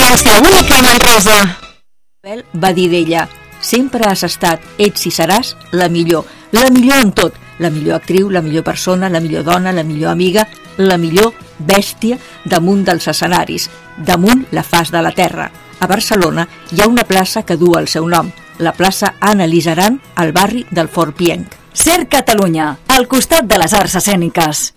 València, bonica Manresa. Va dir d'ella: sempre has estat, ets i seràs la millor en tot, la millor actriu, la millor persona, la millor dona, la millor amiga, la millor bèstia damunt dels escenaris, damunt la faç de la terra. A Barcelona hi ha una plaça que du el seu nom, la plaça Anna Lizaran, al barri del Fort Pienc. Ser Catalunya, al costat de les arts escèniques.